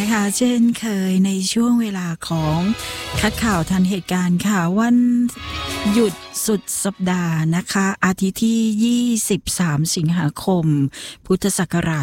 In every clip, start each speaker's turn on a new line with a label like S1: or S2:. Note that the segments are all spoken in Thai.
S1: นะคะเช่นเคยในช่วงเวลาของคัดข่าวทันเหตุการณ์ค่ะวันหยุดสุดสัปดาห์นะคะอาทิตย์ที่23สิงหาคมพุทธศักราช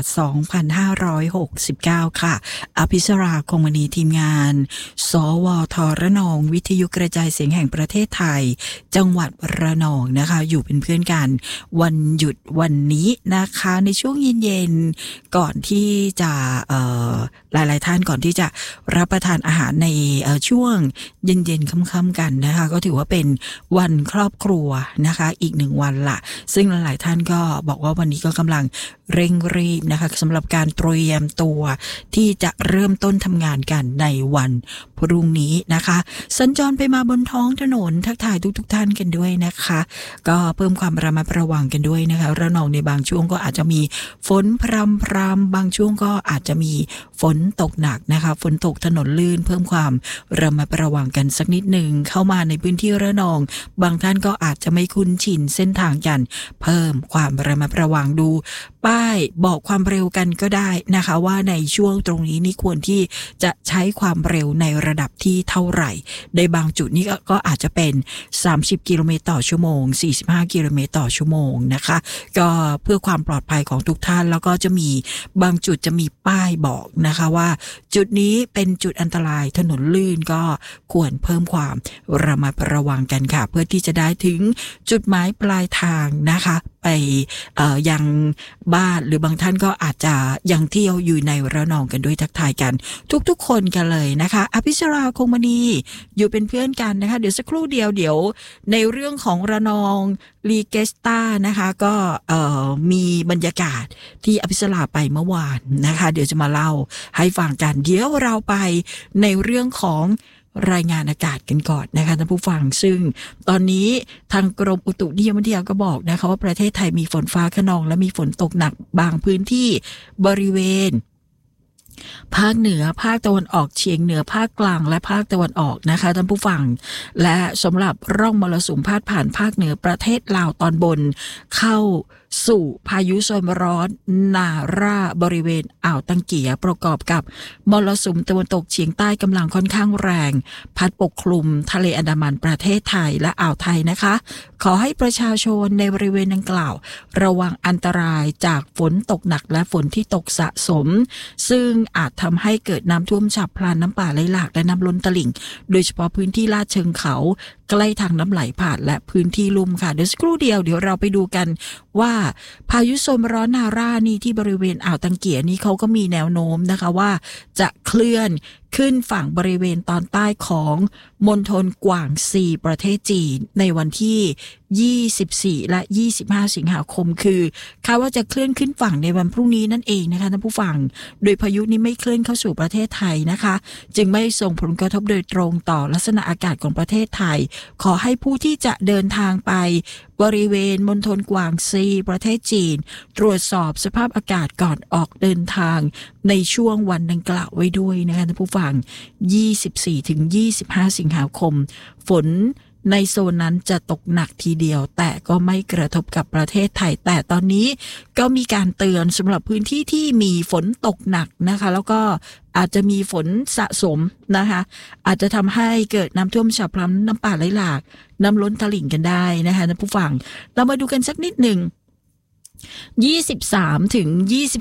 S1: 2569ค่ะอภิสราคงมณีทีมงานสวทระนองวิทยุกระจายเสียงแห่งประเทศไทยจังหวัดระนองนะคะอยู่เป็นเพื่อนกันวันหยุดวันนี้นะคะในช่วงเย็นๆก่อนที่จะหลายๆท่านก่อนที่จะรับประทานอาหารในช่วงเย็นๆค่ำๆกันนะคะก็ถือว่าเป็นวันครอบครัวนะคะอีกหนึ่งวันละซึ่งหลายๆท่านก็บอกว่าวันนี้ก็กำลังเร่งรีบนะคะสำหรับการเตรียมตัวที่จะเริ่มต้นทำงานกันในวันพรุ่งนี้นะคะสัญจรไปมาบนท้องถนนทักทายทุกท่านกันด้วยนะคะก็เพิ่มความระมัดระวังกันด้วยนะคะระนองในบางช่วงก็อาจจะมีฝนพรำๆบางช่วงก็อาจจะมีฝนตกหนักนะคะฝนตกถนนลื่นเพิ่มความระมัดระวังกันสักนิดหนึ่งเข้ามาในพื้นที่ระนองบางท่านก็อาจจะไม่คุ้นชินเส้นทางกันเพิ่มความระมัดระวังดูป้ายบอกความเร็วกันก็ได้นะคะว่าในช่วงตรงนี้นี่ควรที่จะใช้ความเร็วในระดับที่เท่าไหร่ในบางจุดนี้ก็อาจจะเป็น30กิโลเมตรต่อชั่วโมง45กิโลเมตรต่อชั่วโมงนะคะก็เพื่อความปลอดภัยของทุกท่านแล้วก็จะมีบางจุดจะมีป้ายบอกนะคะว่าจุดนี้เป็นจุดอันตรายถนนลื่นก็ควรเพิ่มความระมัดระวังกันค่ะเพื่อที่จะได้ถึงจุดหมายปลายทางนะคะไปยังบ้านหรือบางท่านก็อาจจะยังเที่ยวอยู่ในระนองกันด้วยทักทายกันทุกๆคนกันเลยนะคะอภิชราคงมณีอยู่เป็นเพื่อนกันนะคะเดี๋ยวสักครู่เดียวในเรื่องของระนองรีเกสตานะคะก็มีบรรยากาศที่อภิชราไปเมื่อวานนะคะเดี๋ยวจะมาเล่าให้ฟังกันเดี๋ยวเราไปในเรื่องของรายงานอากาศกันก่อนนะคะท่านผู้ฟังซึ่งตอนนี้ทางกรมอุตุนิยมวิทยาก็บอกนะคะว่าประเทศไทยมีฝนฟ้าคะนองและมีฝนตกหนักบางพื้นที่บริเวณภาคเหนือภาคตะวันออกเฉียงเหนือภาคกลางและภาคตะวันออกนะคะท่านผู้ฟังและสำหรับร่องมรสุมพาดผ่านภาคเหนือประเทศลาวตอนบนเข้าสู่พายุโซนร้อนนาราบริเวณอ่าวตังเกียประกอบกับมรสุมตะวันตกเฉียงใต้กำลังค่อนข้างแรงพัดปกคลุมทะเลอันดามันประเทศไทยและอ่าวไทยนะคะขอให้ประชาชนในบริเวณดังกล่าวระวังอันตรายจากฝนตกหนักและฝนที่ตกสะสมซึ่งอาจทำให้เกิดน้ำท่วมฉับพลันน้ำป่าไหลหลากและน้ำล้นตลิ่งโดยเฉพาะพื้นที่ลาดเชิงเขาใกล้ทางน้ำไหลผ่านและพื้นที่ลุ่มค่ะเดี๋ยวสักครู่เดียวเราไปดูกันว่าพายุโซนร้อนนารานี่ที่บริเวณอ่าวตังเกียนี้เขาก็มีแนวโน้มนะคะว่าจะเคลื่อนขึ้นฝั่งบริเวณตอนใต้ของมณฑลกวางซีประเทศจีนในวันที่24และ25สิงหาคมคือคาดว่าจะเคลื่อนขึ้นฝั่งในวันพรุ่งนี้นั่นเองนะคะท่านผู้ฟังโดยพายุนี้ไม่เคลื่อนเข้าสู่ประเทศไทยนะคะจึงไม่ส่งผลกระทบโดยตรงต่อลักษณะอากาศของประเทศไทยขอให้ผู้ที่จะเดินทางไปบริเวณมณฑลกวางซีประเทศจีนตรวจสอบสภาพอากาศก่อนออกเดินทางในช่วงวันดังกล่าวไว้ด้วยนะคะท่านผู้ฟัง24ถึง25สิงหาคมฝนในโซนนั้นจะตกหนักทีเดียวแต่ก็ไม่กระทบกับประเทศไทยแต่ตอนนี้ก็มีการเตือนสำหรับพื้นที่ที่มีฝนตกหนักนะคะแล้วก็อาจจะมีฝนสะสมนะคะอาจจะทำให้เกิดน้ำท่วมฉับพลันน้ำป่าไหลหลากน้ำล้นตลิ่งกันได้นะคะท่านผู้ฟังเรามาดูกันสักนิดหนึ่ง23ถึง